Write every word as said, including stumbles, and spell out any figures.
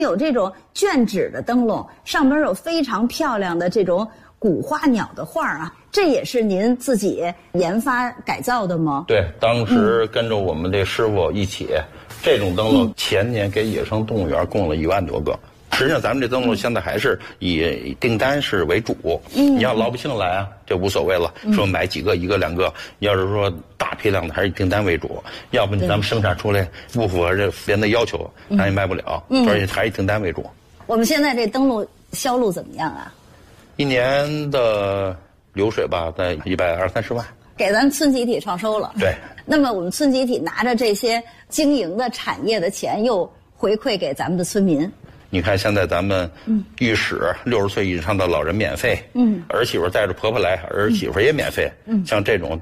有这种绢纸的灯笼，上边有非常漂亮的这种古花鸟的画啊，这也是您自己研发改造的吗？ 对，当时跟着我们这师傅一起，嗯、这种灯笼前年给野生动物园供了一万多个。实际上，咱们这灯笼现在还是以订单是为主。嗯，你要老百姓来啊，就无所谓了，嗯、说买几个一个两个。要是说大批量的，还是以订单为主。要不咱们生产出来不符合这别人的要求，咱也卖不了。嗯，所以还是以订单为主。 我们现在这灯笼销路怎么样啊？ 一年的流水吧，在一百二三十万， 给咱们村集体创收了。 对。 那么我们村集体拿着这些经营的产业的钱，又回馈给咱们的村民。 你看，现在咱们御史六十岁以上的老人免费，嗯，儿媳妇带着婆婆来，儿媳妇也免费，嗯，像这种